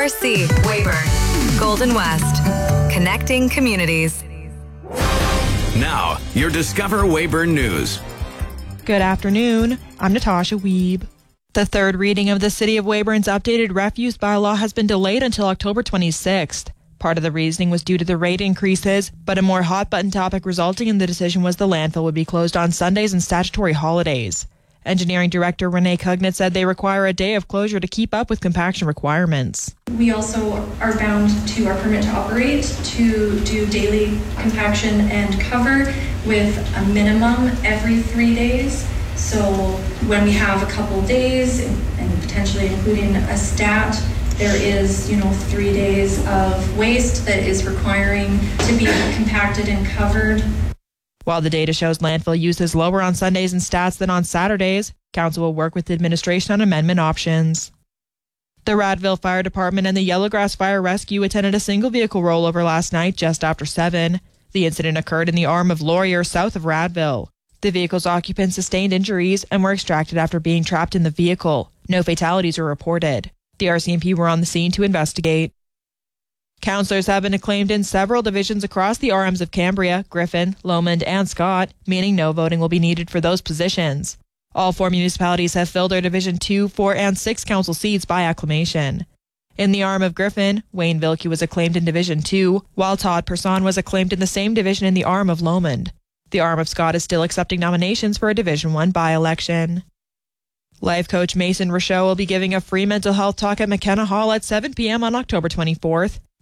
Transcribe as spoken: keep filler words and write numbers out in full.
R C, Weyburn, Golden West, connecting communities. Now, your Discover Weyburn News. Good afternoon. I'm Natasha Wiebe. The third reading of the City of Weyburn's updated refuse bylaw has been delayed until October twenty-sixth. Part of the reasoning was due to the rate increases, but a more hot-button topic resulting in the decision was the landfill would be closed on Sundays and statutory holidays. Engineering Director Renee Cugnett said they require a day of closure to keep up with compaction requirements. We also are bound to our permit to operate to do daily compaction and cover with a minimum every three days. So when we have a couple days and potentially including a stat, there is, you know, three days of waste that is requiring to be compacted and covered. While the data shows landfill use is lower on Sundays and stats than on Saturdays, Council will work with the administration on amendment options. The Radville Fire Department and the Yellowgrass Fire Rescue attended a single vehicle rollover last night just after seven. The incident occurred in the arm of Laurier south of Radville. The vehicle's occupants sustained injuries and were extracted after being trapped in the vehicle. No fatalities were reported. The R C M P were on the scene to investigate. Councillors have been acclaimed in several divisions across the R Ms of Cambria, Griffin, Lomond and Scott, meaning no voting will be needed for those positions. All four municipalities have filled their Division two, four and six council seats by acclamation. In the arm of Griffin, Wayne Vilke was acclaimed in Division two, while Todd Person was acclaimed in the same division in the arm of Lomond. The arm of Scott is still accepting nominations for a Division one by-election. Life coach Mason Rochelle will be giving a free mental health talk at McKenna Hall at seven p.m. on October twenty-fourth.